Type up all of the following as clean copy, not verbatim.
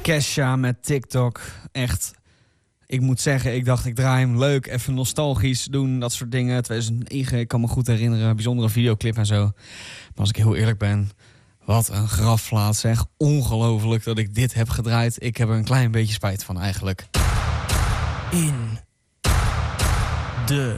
Kesha met TikTok. Echt, ik moet zeggen, ik dacht ik draai hem leuk. Even nostalgisch doen, dat soort dingen. 2009, ik kan me goed herinneren. Bijzondere videoclip en zo. Maar als ik heel eerlijk ben, wat een grafplaat zeg. Ongelooflijk dat ik dit heb gedraaid. Ik heb er een klein beetje spijt van eigenlijk. In de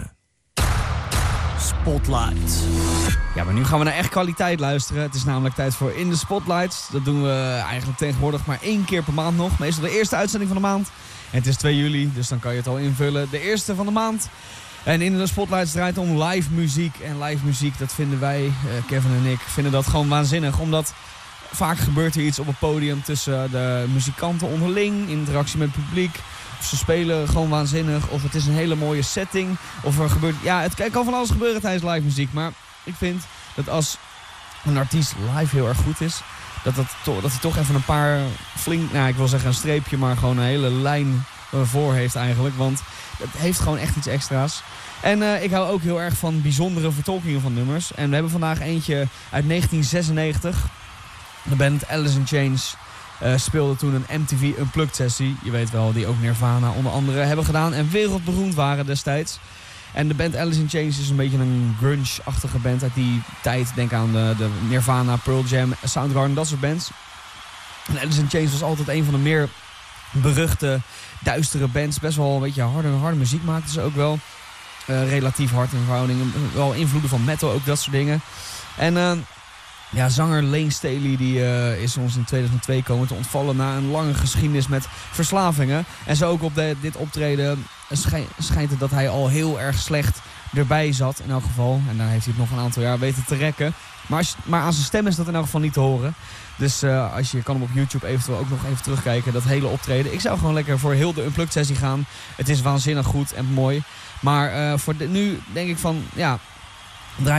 Spotlight. Ja, maar nu gaan we naar echt kwaliteit luisteren. Het is namelijk tijd voor In de Spotlights. Dat doen we eigenlijk tegenwoordig maar 1 keer per maand nog. Meestal de eerste uitzending van de maand. En het is 2 juli, dus dan kan je het al invullen. De eerste van de maand. En In de Spotlights draait om live muziek. En live muziek, dat vinden wij, Kevin en ik, vinden dat gewoon waanzinnig. Omdat vaak gebeurt er iets op het podium tussen de muzikanten onderling. Interactie met het publiek. Of ze spelen gewoon waanzinnig. Of het is een hele mooie setting. Of er gebeurt... Ja, het kan van alles gebeuren tijdens live muziek. Maar ik vind dat als een artiest live heel erg goed is, dat hij toch even een paar flink... Nou, ik wil zeggen een streepje, maar gewoon een hele lijn voor heeft eigenlijk. Want het heeft gewoon echt iets extra's. En ik hou ook heel erg van bijzondere vertolkingen van nummers. En we hebben vandaag eentje uit 1996. De band Alice in Chains speelde toen een MTV Unplugged sessie. Je weet wel, die ook Nirvana onder andere hebben gedaan en wereldberoemd waren destijds. En de band Alice in Chains is een beetje een grunge-achtige band uit die tijd. Denk aan de Nirvana, Pearl Jam, Soundgarden, dat soort bands. En Alice in Chains was altijd een van de meer beruchte, duistere bands. Best wel een beetje harde muziek maakten ze ook wel. Relatief hard in verhouding. Wel invloeden van metal, ook dat soort dingen. En zanger Lane Staley die is ons in 2002 komen te ontvallen na een lange geschiedenis met verslavingen. En zo ook op dit optreden schijnt het dat hij al heel erg slecht erbij zat in elk geval. En daar heeft hij het nog een aantal jaar weten te rekken. Maar aan zijn stem is dat in elk geval niet te horen. Dus als je kan hem op YouTube eventueel ook nog even terugkijken, dat hele optreden. Ik zou gewoon lekker voor heel de Unplugged sessie gaan. Het is waanzinnig goed en mooi. Maar voor nu denk ik van, ja,